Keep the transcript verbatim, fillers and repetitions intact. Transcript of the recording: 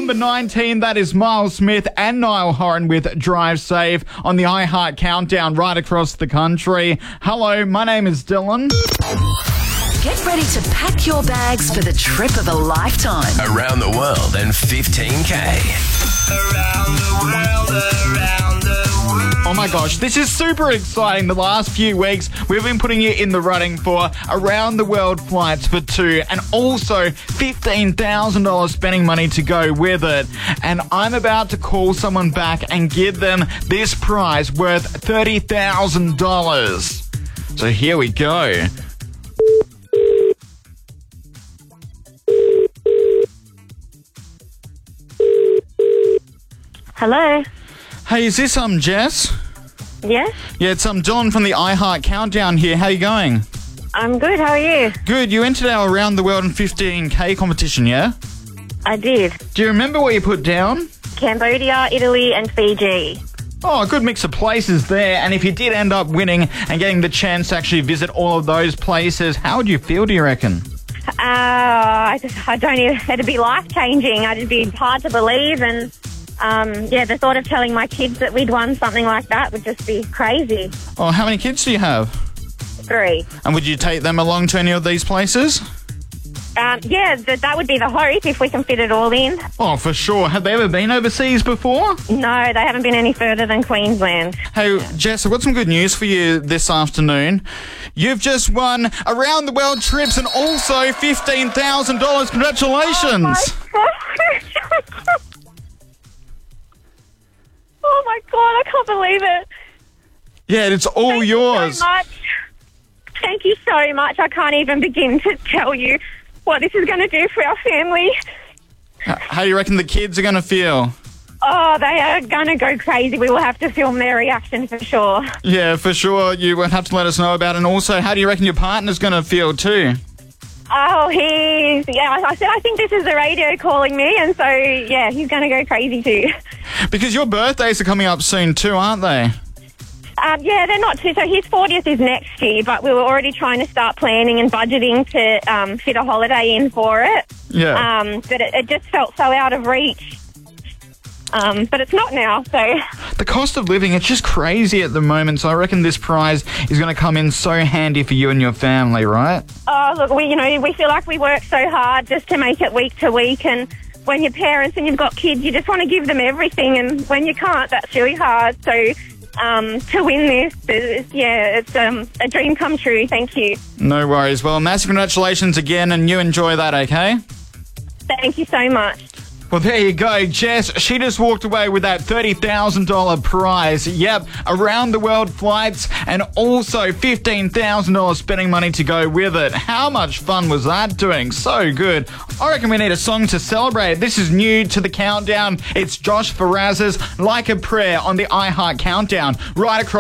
number nineteen, that is Miles Smith and Niall Horan with Drive Safe on the iHeart Countdown right across the country. Hello, my name is Dylan. Get ready to pack your bags for the trip of a lifetime. Around the world and fifteen K. Around the world, around the world. Oh my gosh, this is super exciting. The last few weeks, we've been putting you in the running for around the world flights for two and also fifteen thousand dollars spending money to go with it. And I'm about to call someone back and give them this prize worth thirty thousand dollars. So here we go. Hello. Hey, is this um Jess? Yes, Yeah, it's um Dylan from the iHeart Countdown here. How you going? I'm good. How are you? Good. You entered our Around the World in fifteen K competition, yeah? I did. Do you remember what you put down? Cambodia, Italy, and Fiji. Oh, a good mix of places there. And if you did end up winning and getting the chance to actually visit all of those places, how would you feel, do you reckon? Uh, I just, I don't even, it'd be life-changing. It'd be hard to believe. And, um, yeah, the thought of telling my kids that we'd won something like that would just be crazy. Oh, how many kids do you have? Three. And would you take them along to any of these places? Um, yeah, th- that would be the hope if we can fit it all in. Oh, for sure. Have they ever been overseas before? No, they haven't been any further than Queensland. Hey, Jess, I've got some good news for you this afternoon. You've just won Around the World trips and also fifteen thousand dollars. Congratulations. Oh, my God, I can't believe it. Yeah, it's all Thank yours. you so much. Thank you so much. I can't even begin to tell you what this is going to do for our family. H- How do you reckon the kids are going to feel? Oh, they are going to go crazy. We will have to film their reaction for sure. Yeah, for sure. You will have to let us know about it. And also, how do you reckon your partner's going to feel too? Oh, he's... Yeah, I I said I think this is the radio calling me, and so, yeah, he's going to go crazy too. Because your birthdays are coming up soon too, aren't they? Um, yeah, they're not too... So his fortieth is next year, but we were already trying to start planning and budgeting to um, fit a holiday in for it. Yeah. Um, but it, it just felt so out of reach. Um, but it's not now, so... The cost of living, it's just crazy at the moment, so I reckon this prize is going to come in so handy for you and your family, right? Oh, look, we, you know, we feel like we work so hard just to make it week to week, and when you're parents and you've got kids, you just want to give them everything, and when you can't, that's really hard. So um, to win this, it's, yeah, it's um, a dream come true. Thank you. No worries. Well, massive congratulations again, and you enjoy that, okay? Thank you so much. Well, there you go, Jess. She just walked away with that thirty thousand dollars prize. Yep, around the world flights and also fifteen thousand dollars spending money to go with it. How much fun was that doing? So good. I reckon we need a song to celebrate. This is new to the countdown. It's Josh Faraz's Like a Prayer on the iHeart Countdown right across